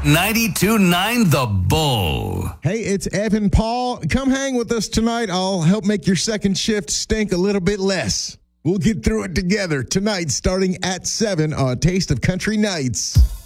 92.9 The Bull. Hey, it's Evan Paul. Come hang with us tonight. I'll help make your second shift stink a little bit less. We'll get through it together tonight starting at 7 on Taste of Country Nights.